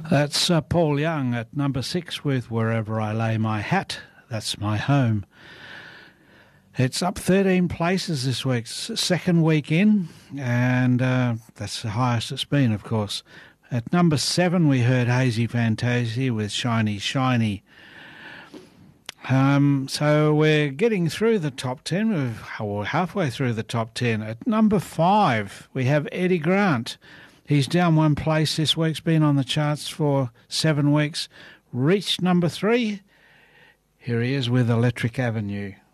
That's Paul Young at number 6 with Wherever I Lay My Hat, That's My Home. It's up 13 places this week, second week in, and that's the highest it's been, of course. At number 7 we heard Hazy Fantasy with Shiny Shiny. So we're getting through the top 10, we're halfway through the top 10. At number 5 we have Eddie Grant. He's down one place this week's been on the charts for 7 weeks. Reached number 3. Here he is with Electric Avenue.